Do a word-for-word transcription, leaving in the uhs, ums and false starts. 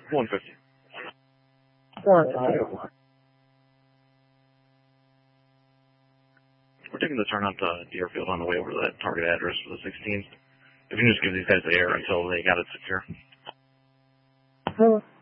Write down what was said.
one fifty. One Iowa. We're taking the turn out to Deerfield on the way over to that target address for the sixteenth. If you can just give these guys the air until they got it secure. Huh.